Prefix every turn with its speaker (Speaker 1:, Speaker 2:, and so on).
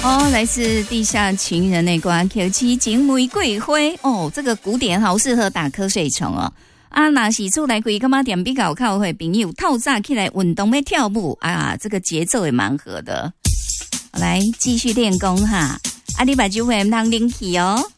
Speaker 1: 哦，来自地下情人的歌曲《七情玫瑰花》哦，这个鼓点好适合打瞌睡虫哦。啊，若是厝内规干嘛点比较靠会朋友透早起来运动要跳舞啊，这个节奏也蛮合的。来继续练功哈，啊，你把酒会唔通拎起哦。